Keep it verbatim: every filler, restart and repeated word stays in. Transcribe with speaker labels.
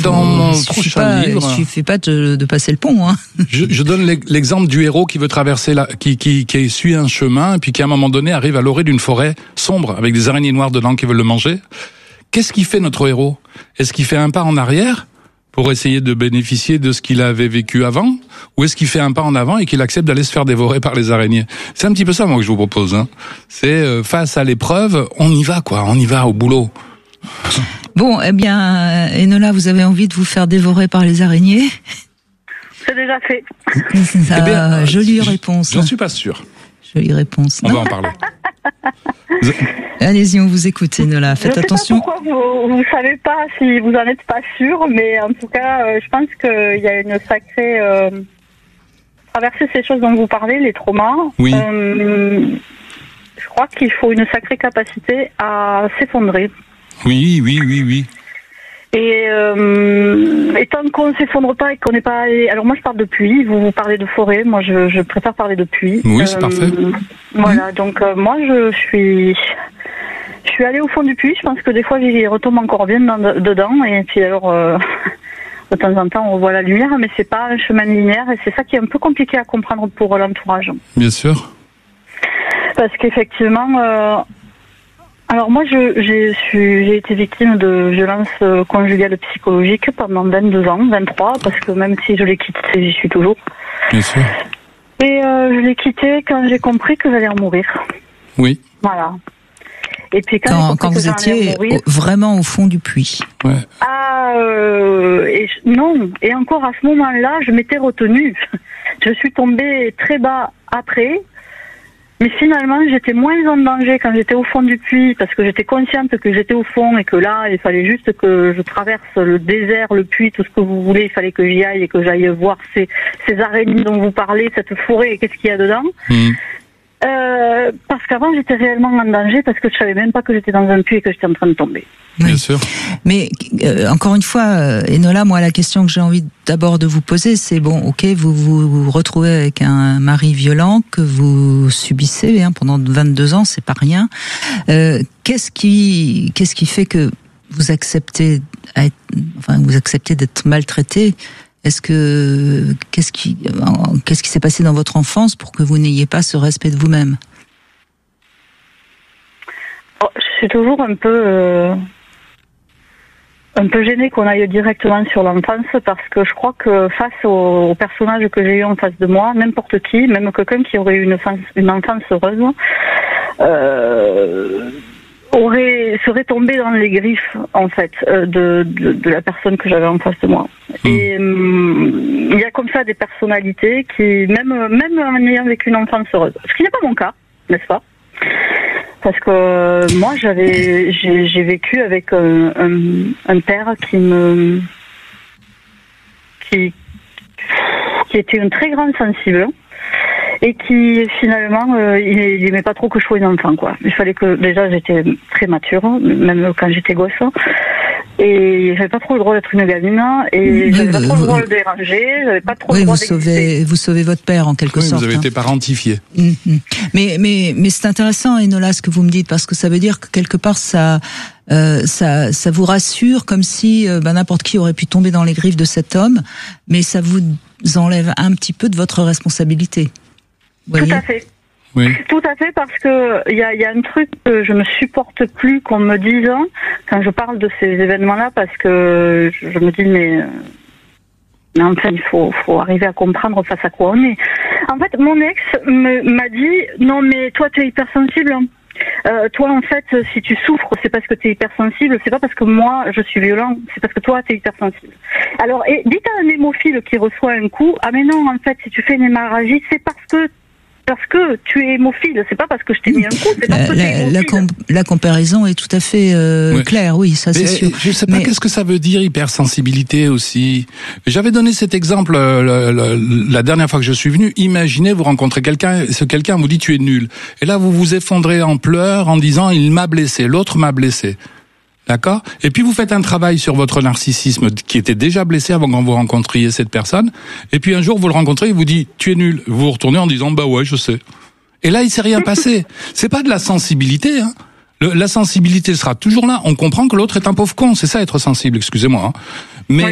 Speaker 1: dans mon prochain
Speaker 2: pas,
Speaker 1: livre.
Speaker 2: Il suffit pas de, de passer le pont. Hein.
Speaker 1: Je, je donne l'exemple du héros qui veut traverser la, qui, qui, qui suit un chemin, et puis qui à un moment donné arrive à l'orée d'une forêt sombre avec des araignées noires dedans qui veulent le manger. Qu'est-ce qu'il fait notre héros? Est-ce qu'il fait un pas en arrière pour essayer de bénéficier de ce qu'il avait vécu avant, ou est-ce qu'il fait un pas en avant et qu'il accepte d'aller se faire dévorer par les araignées? C'est un petit peu ça, moi, que je vous propose. Hein. C'est euh, face à l'épreuve, on y va, quoi. On y va au boulot.
Speaker 2: Bon, eh bien, Enola, vous avez envie de vous faire dévorer par les araignées?
Speaker 3: C'est déjà fait.
Speaker 2: Ça, eh bien, jolie réponse.
Speaker 1: J'en suis pas sûr.
Speaker 2: Jolie réponse.
Speaker 1: On
Speaker 2: non
Speaker 1: va en parler.
Speaker 2: Allez-y, on vous écoute, Enola. Faites
Speaker 3: je
Speaker 2: attention.
Speaker 3: Je sais pas pourquoi vous ne savez pas si vous en êtes pas sûr, mais en tout cas, euh, je pense qu'il y a une sacrée euh, traverser ces choses dont vous parlez, les traumas.
Speaker 1: Oui.
Speaker 3: Euh, je crois qu'il faut une sacrée capacité à s'effondrer.
Speaker 1: Oui, oui, oui, oui.
Speaker 3: Et, euh, et tant qu'on ne s'effondre pas et qu'on n'est pas allé... Alors moi je parle de pluie, vous, vous parlez de forêt, moi je, je préfère parler de pluie.
Speaker 1: Oui, c'est euh, parfait.
Speaker 3: Voilà, mmh. donc euh, moi je suis... Je suis allée au fond du puits, je pense que des fois j'y retombe encore bien dans, dedans, et puis alors euh, de temps en temps on voit la lumière, mais c'est pas un chemin linéaire, et c'est ça qui est un peu compliqué à comprendre pour l'entourage.
Speaker 1: Bien sûr.
Speaker 3: Parce qu'effectivement... Euh, Alors moi, je, j'ai, suis, j'ai été victime de violences conjugales psychologiques pendant vingt-deux ans, vingt-trois, parce que même si je l'ai quitté, j'y suis toujours.
Speaker 1: Bien sûr.
Speaker 3: Et euh, je l'ai quitté quand j'ai compris que j'allais en mourir.
Speaker 1: Oui.
Speaker 3: Voilà. Et puis quand,
Speaker 2: quand, quand vous étiez mourir, au, vraiment au fond du puits.
Speaker 1: Ouais.
Speaker 3: Ah euh, et je, non. Et encore à ce moment-là, je m'étais retenue. Je suis tombée très bas après. Mais finalement, j'étais moins en danger quand j'étais au fond du puits, parce que j'étais consciente que j'étais au fond et que là, il fallait juste que je traverse le désert, le puits, tout ce que vous voulez. Il fallait que j'y aille et que j'aille voir ces, ces araignées dont vous parlez, cette forêt et qu'est-ce qu'il y a dedans. Mmh. Euh, parce qu'avant, j'étais réellement en danger parce que je savais même pas que j'étais dans un puits et que j'étais en train de tomber.
Speaker 1: Oui. Bien sûr.
Speaker 2: Mais euh, encore une fois, euh, Enola, moi, la question que j'ai envie d'abord de vous poser, c'est bon, ok, vous vous, vous retrouvez avec un mari violent que vous subissez hein, pendant vingt-deux ans, c'est pas rien. Euh, qu'est-ce qui, qu'est-ce qui fait que vous acceptez, à être, enfin, vous acceptez d'être maltraité? Est-ce que qu'est-ce qui, qu'est-ce qui s'est passé dans votre enfance pour que vous n'ayez pas ce respect de vous-même?
Speaker 3: Oh, je suis toujours un peu. Euh... un peu gênée qu'on aille directement sur l'enfance parce que je crois que face au, au personnage que j'ai eu en face de moi, n'importe qui, même quelqu'un qui aurait eu une, une enfance heureuse, euh, aurait serait tombé dans les griffes en fait de, de, de la personne que j'avais en face de moi. Mmh. Et il euh, y a comme ça des personnalités qui, même même en ayant vécu une enfance heureuse, ce qui n'est pas mon cas, n'est-ce pas? Parce que moi, j'avais, j'ai, j'ai vécu avec un, un, un père qui me, qui, qui était un très grand sensible et qui finalement, euh, il, il aimait pas trop que je sois une enfant, quoi. Il fallait que déjà j'étais très mature, même quand j'étais gosse. Et j'avais pas trop le droit d'être une gamine, et oui, j'avais pas trop vous, le droit de le déranger, j'avais pas trop
Speaker 2: oui,
Speaker 3: le droit
Speaker 2: vous sauvez, vous sauvez votre père en quelque
Speaker 1: oui,
Speaker 2: sorte.
Speaker 1: Vous avez
Speaker 2: hein.
Speaker 1: été parentifié.
Speaker 2: Mm-hmm. Mais mais mais c'est intéressant, Enola, ce que vous me dites, parce que ça veut dire que quelque part ça euh, ça ça vous rassure, comme si euh, ben, n'importe qui aurait pu tomber dans les griffes de cet homme, mais ça vous enlève un petit peu de votre responsabilité. Vous
Speaker 3: Tout
Speaker 2: voyez ?
Speaker 3: à fait.
Speaker 1: Oui.
Speaker 3: Tout à fait, parce que il y a, y a un truc que je ne supporte plus qu'on me dise quand je parle de ces événements-là, parce que je, je me dis mais, mais enfin il faut, faut arriver à comprendre face à quoi on est. En fait, mon ex me, m'a dit non mais toi tu es hypersensible. Euh, toi en fait si tu souffres c'est parce que tu es hypersensible, c'est pas parce que moi je suis violent, c'est parce que toi tu es hypersensible. Alors et dites à un hémophile qui reçoit un coup, ah mais non en fait si tu fais une hémorragie c'est parce que Parce que tu es hémophile, c'est pas parce que je t'ai mis un coup, c'est parce que tu es hémophile.
Speaker 2: La, com- la comparaison est tout à fait euh,
Speaker 1: oui.
Speaker 2: claire, oui, ça c'est
Speaker 1: mais,
Speaker 2: sûr.
Speaker 1: Je sais pas, mais... qu'est-ce que ça veut dire hypersensibilité aussi. J'avais donné cet exemple la, la, la dernière fois que je suis venu. Imaginez, vous rencontrez quelqu'un, ce quelqu'un vous dit tu es nul. Et là, vous vous effondrez en pleurs en disant il m'a blessé, l'autre m'a blessé. D'accord ? Et puis vous faites un travail sur votre narcissisme qui était déjà blessé avant que vous rencontriez cette personne. Et puis un jour vous le rencontrez, il vous dit tu es nul. Vous vous retournez en disant bah ouais je sais. Et là il s'est rien passé. C'est pas de la sensibilité. Hein. Le, la sensibilité sera toujours là. On comprend que l'autre est un pauvre con. C'est ça être sensible. Excusez-moi. Hein. Mais